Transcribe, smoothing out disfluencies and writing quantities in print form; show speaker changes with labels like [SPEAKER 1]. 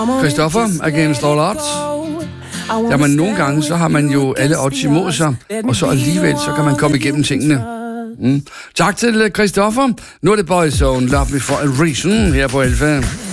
[SPEAKER 1] Christoffer, Against All Odds. Jamen, nogle gange, så har man jo alle odds imod sig, og så alligevel, så kan man komme igennem tingene. Tak til Christoffer. Nu er det Boyzone, Love Me For A Reason her på Alfa.